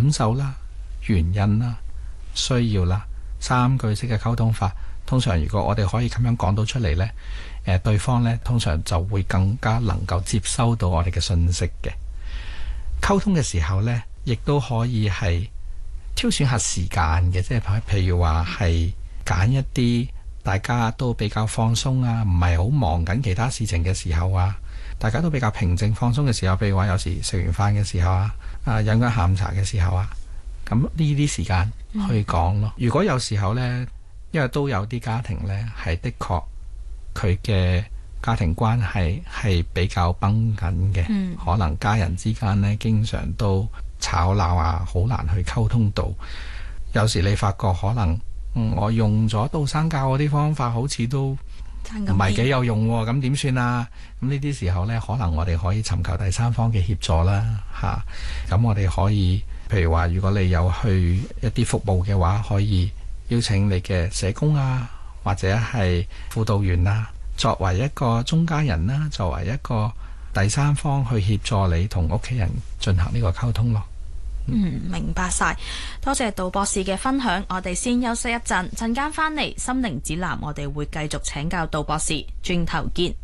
感受啦、原因啦、需要啦，3句式嘅溝通法。通常如果我哋可以咁樣講到出嚟呢，對方呢通常就會更加能夠接收到我哋嘅信息嘅。溝通嘅時候呢，亦都可以係挑選下時間嘅，即係譬如話係揀一啲大家都比較放鬆啊，唔係好忙緊其他事情嘅時候啊，大家都比較平靜放鬆嘅時候，譬如話有時食完飯嘅時候啊，飲緊下午茶嘅時候啊，咁呢啲時間去講咯。如果有時候呢，因為都有啲家庭呢係的確佢嘅家庭關係係比較繃緊嘅，可能家人之間呢經常都吵鬧啊，好難去溝通到。有時你發覺可能我用咗杜生教嗰啲方法，好似都唔係幾有用喎，咁點算啊？咁呢啲時候呢，可能我哋可以尋求第三方嘅協助啦，咁我哋可以譬如話，如果你有去一啲服務嘅話，可以邀請你嘅社工啊，或者係輔導員啊，作為一個中間人啦，作為一個第三方去協助你同屋企人進行呢個溝通咯。 明白晒，多謝杜博士嘅分享。我哋先休息一陣，陣間返嚟心靈指南，我哋會繼續請教杜博士，轉頭見。